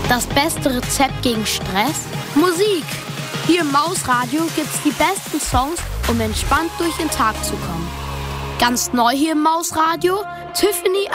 Das beste Rezept gegen Stress? Musik! Hier im Mausradio gibt's die besten Songs, um entspannt durch den Tag zu kommen. Ganz neu hier im Mausradio, Tiffany